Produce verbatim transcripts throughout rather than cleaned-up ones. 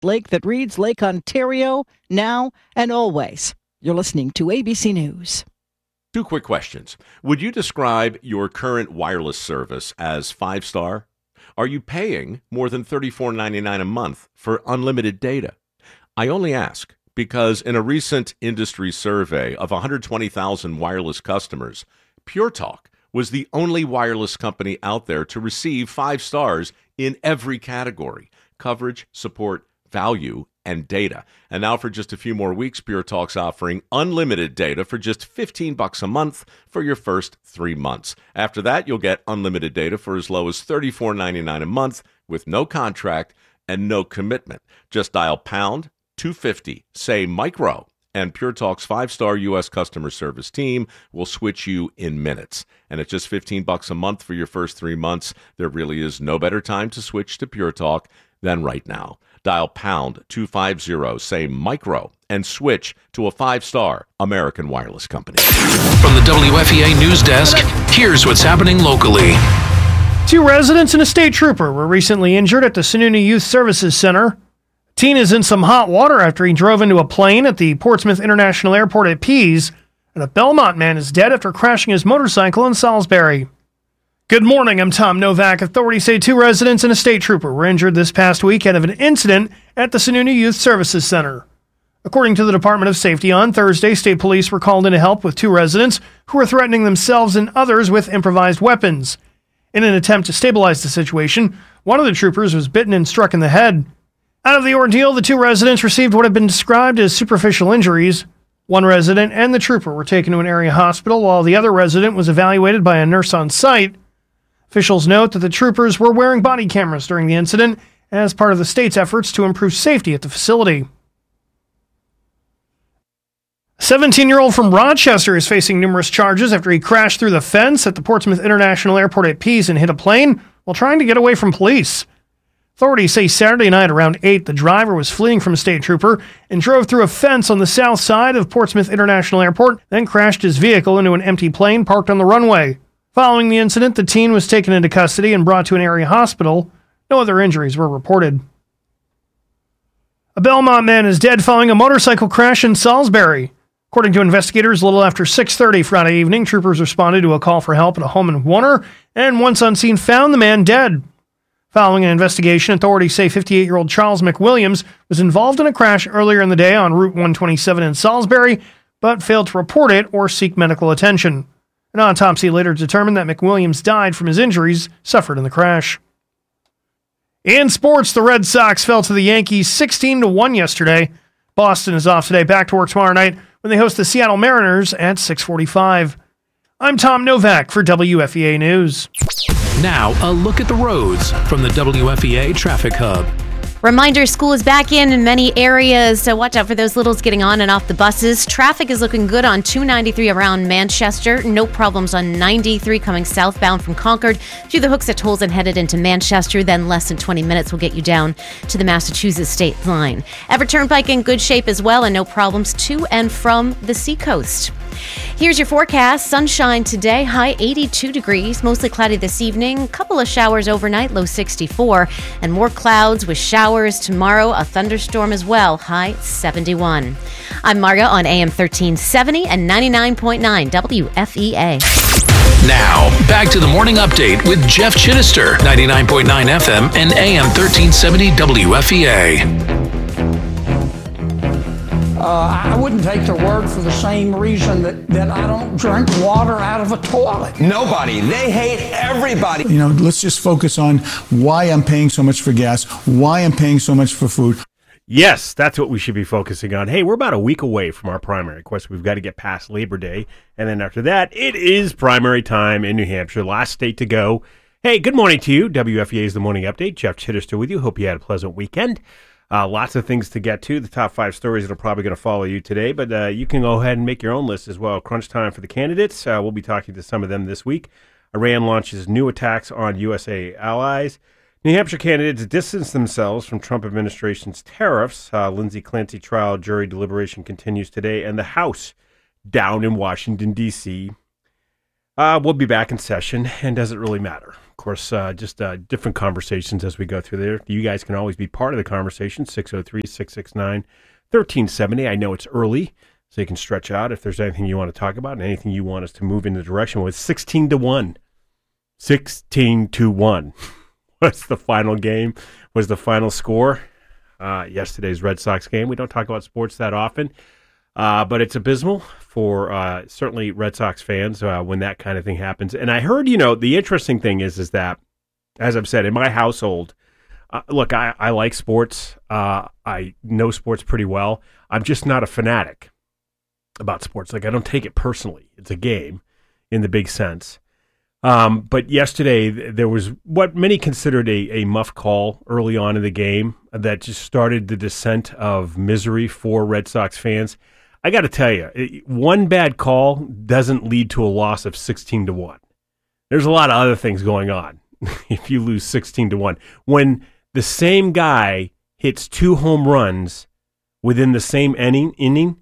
lake that reads Lake Ontario now and always. You're listening to A B C News. Two quick questions. Would you describe your current wireless service as five-star? Are you paying more than thirty-four ninety-nine a month for unlimited data? I only ask because in a recent industry survey of one hundred twenty thousand wireless customers, Pure Talk was the only wireless company out there to receive five stars in every category: coverage, support, value, and data. And now for just a few more weeks, Pure Talk's offering unlimited data for just fifteen bucks a month for your first three months. After that, you'll get unlimited data for as low as thirty-four ninety-nine a month with no contract and no commitment. Just dial pound two fifty, say micro, and Pure Talk's five-star U S customer service team will switch you in minutes. And at just fifteen bucks a month for your first three months, there really is no better time to switch to Pure Talk than right now. Dial pound two fifty, say micro, and switch to a five-star American wireless company. From the W F E A News Desk, here's what's happening locally. Two residents and a state trooper were recently injured at the Sununu Youth Services Center. Teen is in some hot water after he drove into a plane at the Portsmouth International Airport at Pease, and a Belmont man is dead after crashing his motorcycle in Salisbury. Good morning, I'm Tom Novak. Authorities say two residents and a state trooper were injured this past weekend of an incident at the Sununu Youth Services Center. According to the Department of Safety, on Thursday, state police were called in to help with two residents who were threatening themselves and others with improvised weapons. In an attempt to stabilize the situation, one of the troopers was bitten and struck in the head. Out of the ordeal, the two residents received what have been described as superficial injuries. One resident and the trooper were taken to an area hospital, while the other resident was evaluated by a nurse on site. Officials note that the troopers were wearing body cameras during the incident as part of the state's efforts to improve safety at the facility. A seventeen-year-old from Rochester is facing numerous charges after he crashed through the fence at the Portsmouth International Airport at Pease and hit a plane while trying to get away from police. Authorities say Saturday night around eight, the driver was fleeing from a state trooper and drove through a fence on the south side of Portsmouth International Airport, then crashed his vehicle into an empty plane parked on the runway. Following the incident, the teen was taken into custody and brought to an area hospital. No other injuries were reported. A Belmont man is dead following a motorcycle crash in Salisbury. According to investigators, a little after six thirty Friday evening, troopers responded to a call for help at a home in Warner, and once on scene found the man dead. Following an investigation, authorities say fifty-eight-year-old Charles McWilliams was involved in a crash earlier in the day on Route one twenty-seven in Salisbury, but failed to report it or seek medical attention. An autopsy later determined that McWilliams died from his injuries suffered in the crash. In sports, the Red Sox fell to the Yankees sixteen to one yesterday. Boston is off today, back to work tomorrow night when they host the Seattle Mariners at six forty-five. I'm Tom Novak for W F E A News. Now, a look at the roads from the W F E A Traffic Hub. Reminder, school is back in in many areas, so watch out for those littles getting on and off the buses. Traffic is looking good on two ninety-three around Manchester. No problems on ninety-three coming southbound from Concord through the Hooksett tolls and headed into Manchester. Then less than twenty minutes will get you down to the Massachusetts state line. Everett Turnpike in good shape as well, and no problems to and from the seacoast. Here's your forecast. Sunshine today, high eighty-two degrees, mostly cloudy this evening. Couple of showers overnight, low sixty-four. And more clouds with showers tomorrow, a thunderstorm as well, high seventy-one. I'm Marga on A M thirteen seventy and ninety-nine point nine W F E A. Now, back to the morning update with Jeff Chittister, ninety-nine point nine F M and A M thirteen seventy W F E A. Uh, I wouldn't take their word for the same reason that, that I don't drink water out of a toilet. Nobody. They hate everybody. You know, let's just focus on why I'm paying so much for gas, why I'm paying so much for food. Yes, that's what we should be focusing on. Hey, we're about a week away from our primary. Of course, we've got to get past Labor Day. And then after that, it is primary time in New Hampshire. Last state to go. Hey, good morning to you. W F E A's The Morning Update. Jeff Chittister with you. Hope you had a pleasant weekend. Uh, lots of things to get to. The top five stories that are probably going to follow you today, but uh, you can go ahead and make your own list as well. Crunch time for the candidates. Uh, we'll be talking to some of them this week. Iran launches new attacks on U S A allies. New Hampshire candidates distance themselves from Trump administration's tariffs. Uh, Lindsay Clancy trial jury deliberation continues today, and the House down in Washington, D C Uh, we'll be back in session, and does it really matter? Of course, uh, just uh, different conversations as we go through there. You guys can always be part of the conversation, six oh three, six six nine, one three seven oh. I know it's early, so you can stretch out if there's anything you want to talk about and anything you want us to move in the direction with. sixteen to one. sixteen to one. What's the final game? Was the final score? Uh, yesterday's Red Sox game. We don't talk about sports that often, uh, but it's abysmal for uh, certainly Red Sox fans uh, when that kind of thing happens. And I heard, you know, the interesting thing is, is that, as I've said, in my household, uh, look, I, I like sports. Uh, I know sports pretty well. I'm just not a fanatic about sports. Like, I don't take it personally. It's a game in the big sense. Um, but yesterday there was what many considered a, a muff call early on in the game that just started the descent of misery for Red Sox fans. I got to tell you, one bad call doesn't lead to a loss of sixteen to one. There's a lot of other things going on if you lose sixteen to one. When the same guy hits two home runs within the same inning, inning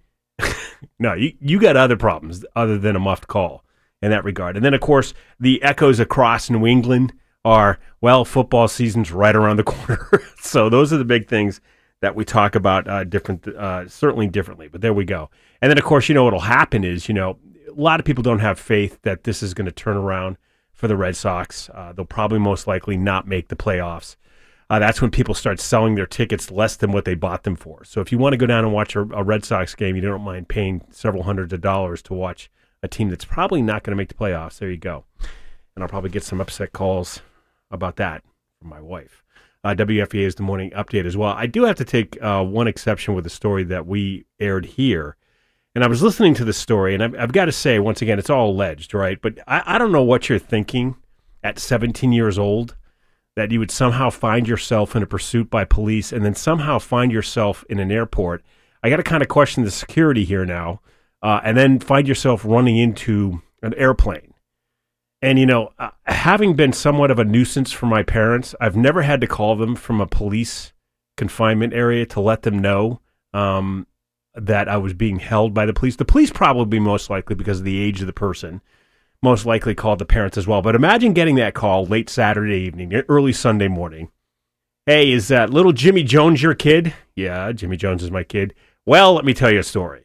no, you, you got other problems other than a muffed call in that regard. And then, of course, the echoes across New England are, well, football season's right around the corner. So those are the big things that we talk about uh, different, uh, certainly differently. But there we go. And then, of course, you know, what'll happen is, you know, a lot of people don't have faith that this is going to turn around for the Red Sox. Uh, they'll probably most likely not make the playoffs. Uh, that's when people start selling their tickets less than what they bought them for. So if you want to go down and watch a, a Red Sox game, you don't mind paying several hundreds of dollars to watch a team that's probably not going to make the playoffs. There you go. And I'll probably get some upset calls about that from my wife. Uh, W F E A is the morning update as well. I do have to take uh, one exception with the story that we aired here. And I was listening to the story, and I've, I've got to say, once again, it's all alleged, right? But I, I don't know what you're thinking at seventeen years old, that you would somehow find yourself in a pursuit by police and then somehow find yourself in an airport. I got to kind of question the security here now. Uh, and then find yourself running into an airplane. And, you know, uh, having been somewhat of a nuisance for my parents, I've never had to call them from a police confinement area to let them know um, that I was being held by the police. The police probably most likely, because of the age of the person, most likely called the parents as well. But imagine getting that call late Saturday evening, early Sunday morning. Hey, is that little Jimmy Jones your kid? Yeah, Jimmy Jones is my kid. Well, let me tell you a story.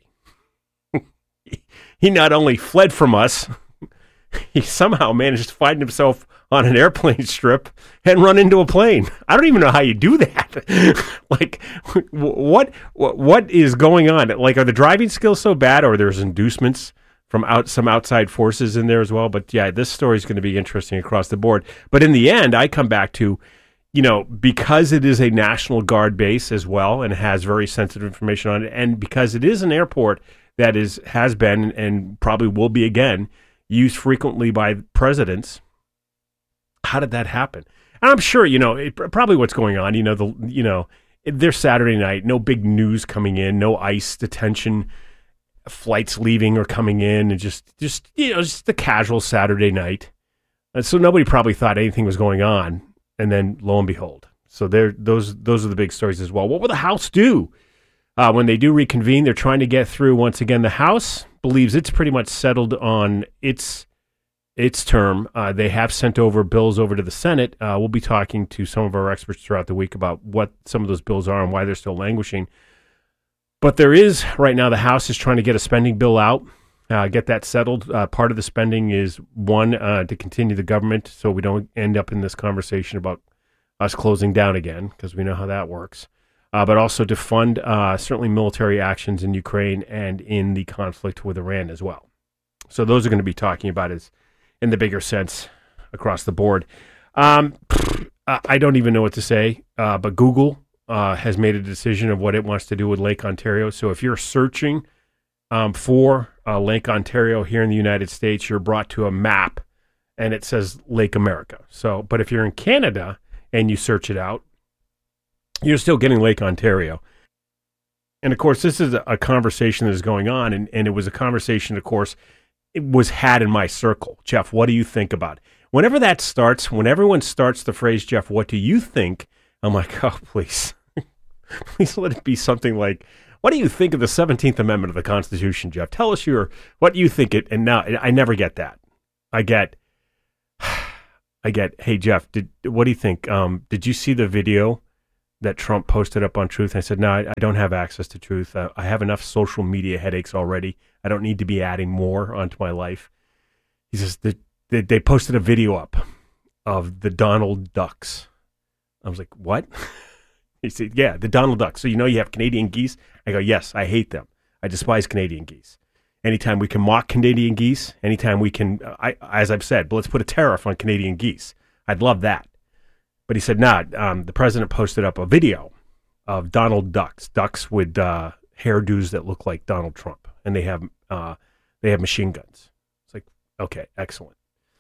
He not only fled from us, he somehow managed to find himself on an airplane strip and run into a plane. I don't even know how you do that. Like, what what is going on? Like, are the driving skills so bad, or there's inducements from out some outside forces in there as well? But yeah, this story is going to be interesting across the board. But in the end, I come back to, you know, because it is a National Guard base as well and has very sensitive information on it, and because it is an airport that is has been and probably will be again used frequently by presidents. How did that happen? And I'm sure, you know, it, probably what's going on, you know, the you know, there's Saturday night, no big news coming in, no ICE detention, flights leaving or coming in, and just, just you know, just the casual Saturday night. And so nobody probably thought anything was going on, and then lo and behold. So there, those those are the big stories as well. What will the House do? Uh, when they do reconvene, they're trying to get through, once again, the House believes it's pretty much settled on its its term. Uh, they have sent over bills over to the Senate. Uh, we'll be talking to some of our experts throughout the week about what some of those bills are and why they're still languishing. But there is, right now, the House is trying to get a spending bill out, uh, get that settled. Uh, part of the spending is, one, uh, to continue the government so we don't end up in this conversation about us closing down again, because we know how that works. Uh, but also to fund uh, certainly military actions in Ukraine and in the conflict with Iran as well. So those are going to be talking about is in the bigger sense across the board. Um, I don't even know what to say, uh, but Google uh, has made a decision of what it wants to do with Lake Ontario. So if you're searching um, for uh, Lake Ontario here in the United States, you're brought to a map and it says Lake America. So, but if you're in Canada and you search it out, you're still getting Lake Ontario. And, of course, this is a conversation that is going on, and, and it was a conversation, of course, it was had in my circle. Jeff, what do you think about it? Whenever that starts, when everyone starts the phrase, Jeff, what do you think? I'm like, oh, please. Please let it be something like, what do you think of the seventeenth Amendment of the Constitution, Jeff? Tell us your, what you think it, and now I never get that. I get, I get, hey, Jeff, did what do you think? Um, did you see the video that Trump posted up on Truth? And I said, no, I, I don't have access to Truth. Uh, I have enough social media headaches already. I don't need to be adding more onto my life. He says, the, they, they posted a video up of the Donald Ducks. I was like, what? He said, yeah, the Donald Ducks. So you know you have Canadian geese? I go, yes, I hate them. I despise Canadian geese. Anytime we can mock Canadian geese, anytime we can, I, as I've said, but let's put a tariff on Canadian geese. I'd love that. But he said, nah, um, the president posted up a video of Donald Ducks, ducks with uh, hairdos that look like Donald Trump, and they have uh, they have machine guns. It's like, okay, excellent.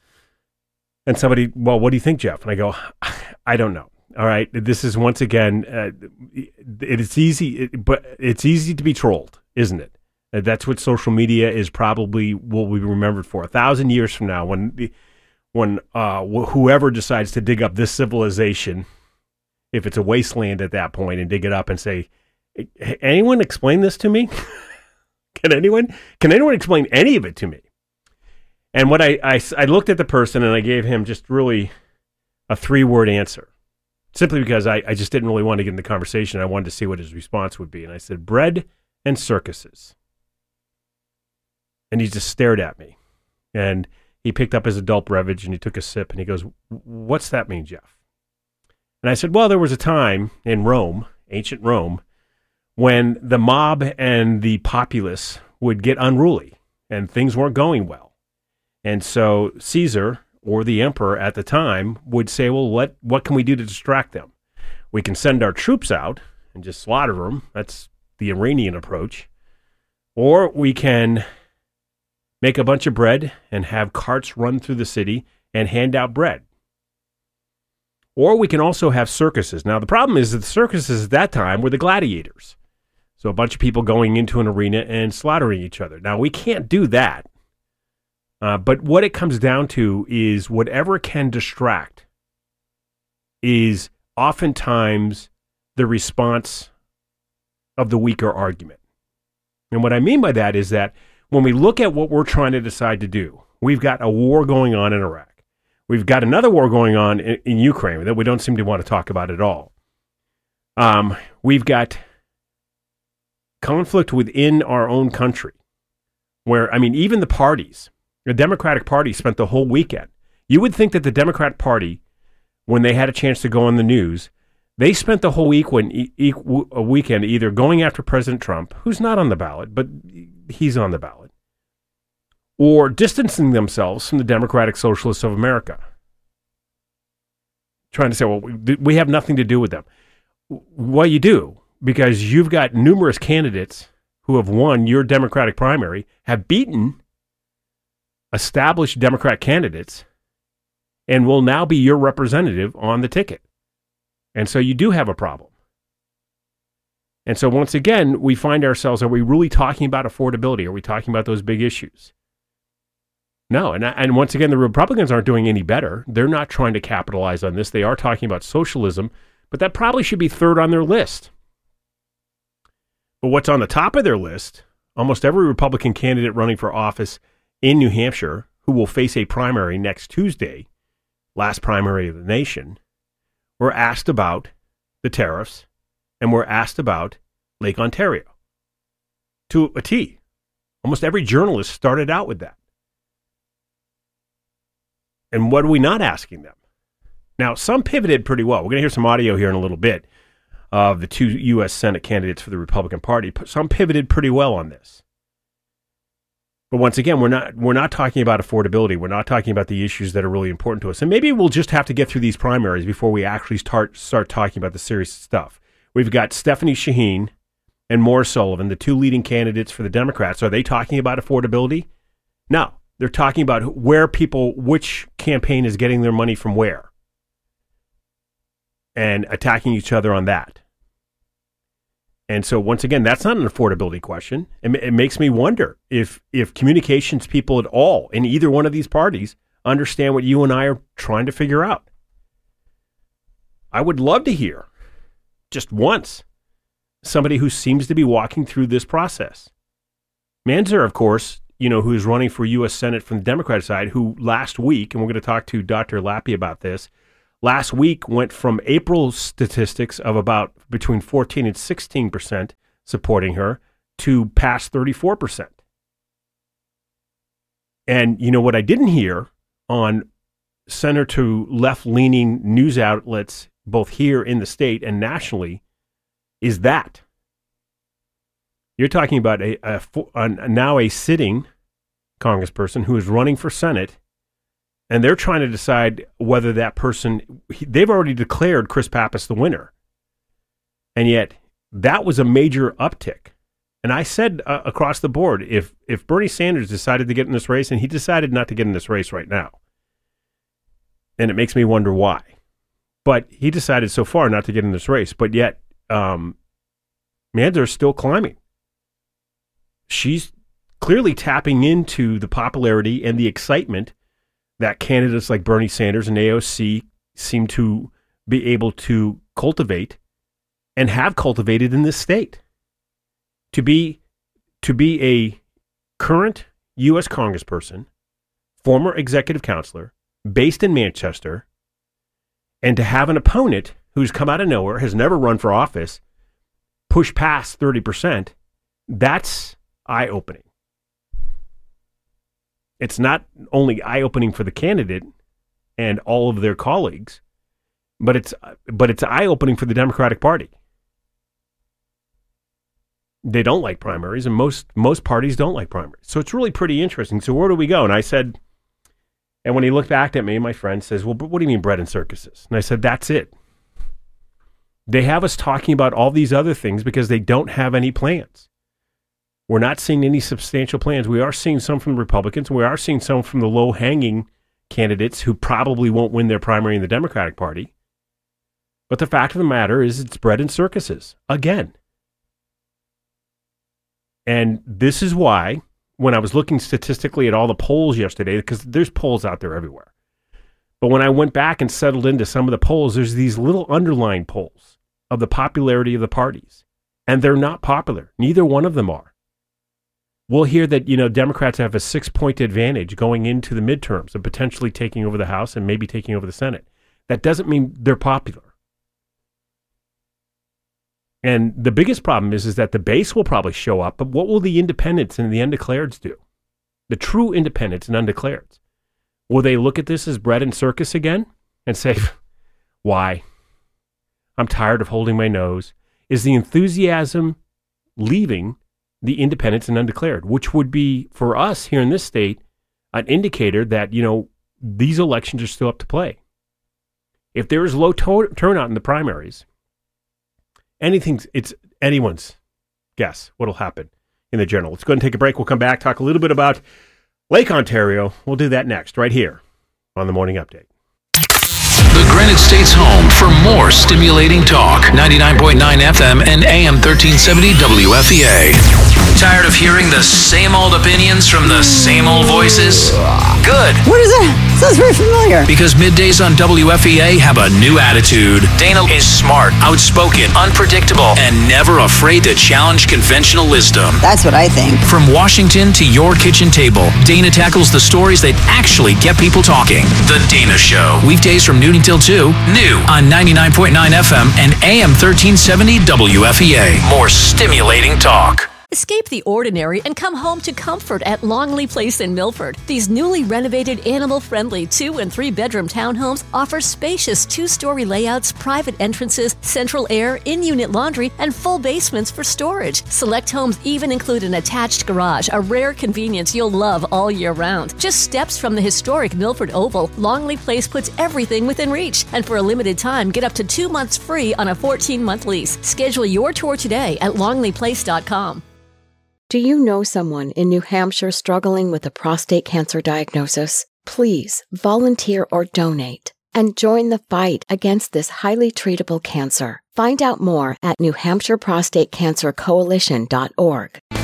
And somebody, well, what do you think, Jeff? And I go, I don't know. All right, this is once again, uh, it is easy, it, but it's easy to be trolled, isn't it? Uh, that's what social media is probably will be remembered for a thousand years from now when the, when uh, wh- whoever decides to dig up this civilization, if it's a wasteland at that point, and dig it up and say, anyone explain this to me? Can anyone? Can anyone explain any of it to me? And what I, I, I looked at the person and I gave him just really a three-word answer. Simply because I, I just didn't really want to get in the conversation. I wanted to see what his response would be. And I said, bread and circuses. And he just stared at me. And he picked up his adult beverage and he took a sip and he goes, what's that mean, Jeff? And I said, well, there was a time in Rome, ancient Rome, when the mob and the populace would get unruly and things weren't going well. And so Caesar, or the emperor at the time, would say, well, what, what can we do to distract them? We can send our troops out and just slaughter them. That's the Iranian approach. Or we can make a bunch of bread and have carts run through the city and hand out bread. Or we can also have circuses. Now, the problem is that the circuses at that time were the gladiators. So a bunch of people going into an arena and slaughtering each other. Now, we can't do that. Uh, but what it comes down to is whatever can distract is oftentimes the response of the weaker argument. And what I mean by that is that when we look at what we're trying to decide to do, we've got a war going on in Iraq. We've got another war going on in, in Ukraine that we don't seem to want to talk about at all. Um, we've got conflict within our own country where, I mean, even the parties, the Democratic Party spent the whole weekend. You would think that the Democrat Party, when they had a chance to go on the news, they spent the whole week when, e- e- a weekend either going after President Trump, who's not on the ballot, but he's on the ballot, or distancing themselves from the Democratic Socialists of America. Trying to say, well, we have nothing to do with them. Well, you do, because you've got numerous candidates who have won your Democratic primary, have beaten established Democrat candidates, and will now be your representative on the ticket. And so you do have a problem. And so once again, we find ourselves, are we really talking about affordability? Are we talking about those big issues? No. And, and once again, the Republicans aren't doing any better. They're not trying to capitalize on this. They are talking about socialism, but that probably should be third on their list. But what's on the top of their list, almost every Republican candidate running for office in New Hampshire, who will face a primary next Tuesday, last primary of the nation, were asked about the tariffs and were asked about Lake Ontario. To a T. Almost every journalist started out with that. And what are we not asking them? Now, some pivoted pretty well. We're going to hear some audio here in a little bit of the two U S Senate candidates for the Republican Party. Some pivoted pretty well on this. But once again, we're not we're not talking about affordability. We're not talking about the issues that are really important to us. And maybe we'll just have to get through these primaries before we actually start start talking about the serious stuff. We've got Stephanie Shaheen and Morris Sullivan, the two leading candidates for the Democrats. Are they talking about affordability? No. They're talking about where people, which campaign is getting their money from where, and attacking each other on that. And so, once again, that's not an affordability question. It, it makes me wonder if if communications people at all in either one of these parties understand what you and I are trying to figure out. I would love to hear, just once, somebody who seems to be walking through this process. Manzer, of course, you know, who is running for U S Senate from the Democratic side, who last week, and we're going to talk to Doctor Lappy about this, last week went from April statistics of about between fourteen and sixteen percent supporting her to past thirty-four percent. And, you know, what I didn't hear on center to left-leaning news outlets, both here in the state and nationally, is that. You're talking about a, a, a now a sitting congressperson who is running for Senate, and they're trying to decide whether that person, they've already declared Chris Pappas the winner. And yet, that was a major uptick. And I said uh, across the board, if if Bernie Sanders decided to get in this race, and he decided not to get in this race right now, and it makes me wonder why. But he decided so far not to get in this race, but yet, um, man, they're still climbing. She's clearly tapping into the popularity and the excitement that candidates like Bernie Sanders and A O C seem to be able to cultivate and have cultivated in this state. To be to be a current U S congressperson, former executive counselor, based in Manchester, and to have an opponent who's come out of nowhere, has never run for office, push past thirty percent, that's eye-opening. It's not only eye-opening for the candidate and all of their colleagues, but it's but it's eye-opening for the Democratic Party. They don't like primaries, and most most parties don't like primaries. So it's really pretty interesting. So where do we go? And I said, and when he looked back at me, my friend says, well, what do you mean bread and circuses? And I said, that's it. They have us talking about all these other things because they don't have any plans. We're not seeing any substantial plans. We are seeing some from the Republicans. We are seeing some from the low-hanging candidates who probably won't win their primary in the Democratic Party. But the fact of the matter is it's bread and circuses again. And this is why, when I was looking statistically at all the polls yesterday, because there's polls out there everywhere. But when I went back and settled into some of the polls, there's these little underlying polls of the popularity of the parties. And they're not popular. Neither one of them are. We'll hear that, you know, Democrats have a six-point advantage going into the midterms and potentially taking over the House and maybe taking over the Senate. That doesn't mean they're popular. And the biggest problem is, is that the base will probably show up, but what will the independents and the undeclareds do? The true independents and undeclareds. Will they look at this as bread and circus again and say, why? I'm tired of holding my nose. Is the enthusiasm leaving the independents and undeclared, which would be, for us here in this state, an indicator that, you know, these elections are still up to play. If there is low to- turnout in the primaries, anything's, it's anyone's guess what'll happen in the general. Let's go ahead and take a break. We'll come back, talk a little bit about Lake Ontario. We'll do that next, right here on the Morning Update. The Granite State's home for more stimulating talk. ninety-nine point nine F M and A M thirteen seventy W F E A. Tired of hearing the same old opinions from the same old voices? Good. What is that? Sounds very familiar. Because middays on W F E A have a new attitude. Dana is smart, outspoken, unpredictable, and never afraid to challenge conventional wisdom. That's what I think. From Washington to your kitchen table, Dana tackles the stories that actually get people talking. The Dana Show. Weekdays from noon until two. New on ninety-nine point nine F M and A M thirteen seventy W F E A. More stimulating talk. Escape the ordinary and come home to comfort at Longley Place in Milford. These newly renovated, animal-friendly two- and three-bedroom townhomes offer spacious two-story layouts, private entrances, central air, in-unit laundry, and full basements for storage. Select homes even include an attached garage, a rare convenience you'll love all year round. Just steps from the historic Milford Oval, Longley Place puts everything within reach. And for a limited time, get up to two months free on a fourteen-month lease. Schedule your tour today at longley place dot com. Do you know someone in New Hampshire struggling with a prostate cancer diagnosis? Please volunteer or donate and join the fight against this highly treatable cancer. Find out more at new hampshire prostate cancer coalition dot org.